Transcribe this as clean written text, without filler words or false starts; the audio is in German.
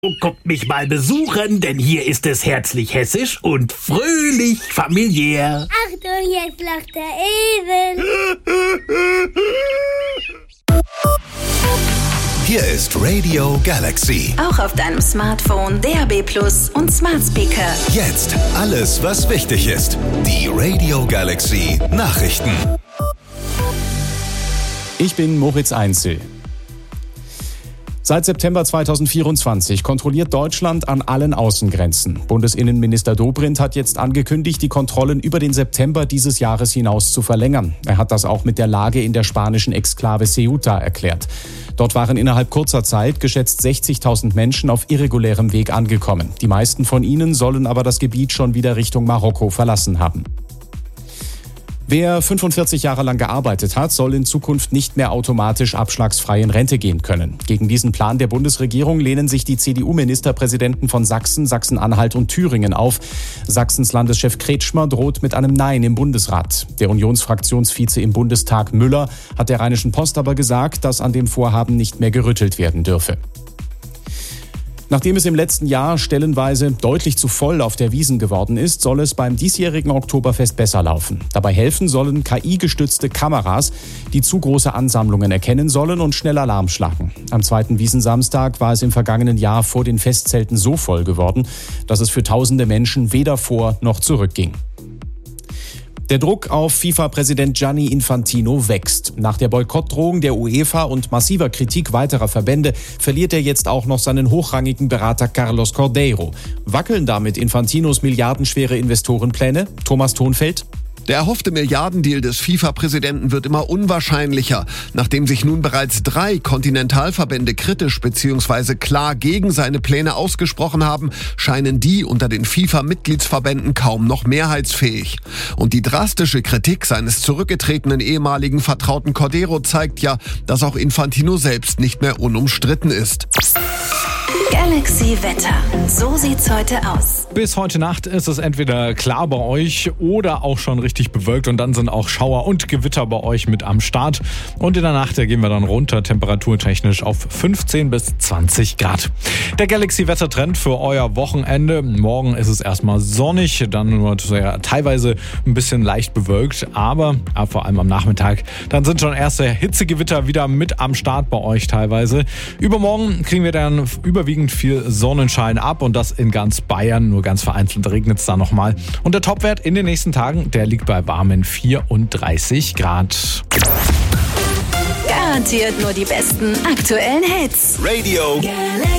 Kommt mich mal besuchen, denn hier ist es herzlich hessisch und fröhlich familiär. Achtung, jetzt lacht der Esel. Hier ist Radio Galaxy. Auch auf deinem Smartphone, DAB+ und Smart Speaker. Jetzt alles, was wichtig ist. Die Radio Galaxy Nachrichten. Ich bin Moritz Einzel. Seit September 2024 kontrolliert Deutschland an allen Außengrenzen. Bundesinnenminister Dobrindt hat jetzt angekündigt, die Kontrollen über den September dieses Jahres hinaus zu verlängern. Er hat das auch mit der Lage in der spanischen Exklave Ceuta erklärt. Dort waren innerhalb kurzer Zeit geschätzt 60.000 Menschen auf irregulärem Weg angekommen. Die meisten von ihnen sollen aber das Gebiet schon wieder Richtung Marokko verlassen haben. Wer 45 Jahre lang gearbeitet hat, soll in Zukunft nicht mehr automatisch abschlagsfrei in Rente gehen können. Gegen diesen Plan der Bundesregierung lehnen sich die CDU-Ministerpräsidenten von Sachsen, Sachsen-Anhalt und Thüringen auf. Sachsens Landeschef Kretschmer droht mit einem Nein im Bundesrat. Der Unionsfraktionsvize im Bundestag Müller hat der Rheinischen Post aber gesagt, dass an dem Vorhaben nicht mehr gerüttelt werden dürfe. Nachdem es im letzten Jahr stellenweise deutlich zu voll auf der Wiesn geworden ist, soll es beim diesjährigen Oktoberfest besser laufen. Dabei helfen sollen KI-gestützte Kameras, die zu große Ansammlungen erkennen sollen und schnell Alarm schlagen. Am zweiten Wiesnsamstag war es im vergangenen Jahr vor den Festzelten so voll geworden, dass es für tausende Menschen weder vor noch zurück ging. Der Druck auf FIFA-Präsident Gianni Infantino wächst. Nach der Boykottdrohung der UEFA und massiver Kritik weiterer Verbände verliert er jetzt auch noch seinen hochrangigen Berater Carlos Cordeiro. Wackeln damit Infantinos milliardenschwere Investorenpläne? Thomas Thonfeld? Der erhoffte Milliardendeal des FIFA-Präsidenten wird immer unwahrscheinlicher. Nachdem sich nun bereits 3 Kontinentalverbände kritisch bzw. klar gegen seine Pläne ausgesprochen haben, scheinen die unter den FIFA-Mitgliedsverbänden kaum noch mehrheitsfähig. Und die drastische Kritik seines zurückgetretenen ehemaligen Vertrauten Cordeiro zeigt ja, dass auch Infantino selbst nicht mehr unumstritten ist. Galaxy Wetter. So sieht's heute aus. Bis heute Nacht ist es entweder klar bei euch oder auch schon richtig bewölkt und dann sind auch Schauer und Gewitter bei euch mit am Start. Und in der Nacht, da gehen wir dann runter, temperaturtechnisch auf 15 bis 20 Grad. Der Galaxy-Wettertrend für euer Wochenende. Morgen ist es erstmal sonnig, dann nur teilweise ein bisschen leicht bewölkt, aber vor allem am Nachmittag, dann sind schon erste Hitzegewitter wieder mit am Start bei euch teilweise. Übermorgen kriegen wir dann überwiegend viel Sonnenschein ab und das in ganz Bayern. Nur ganz vereinzelt regnet es da nochmal. Und der Topwert in den nächsten Tagen, der liegt bei warmen 34 Grad. Garantiert nur die besten aktuellen Hits. Radio Galaxy.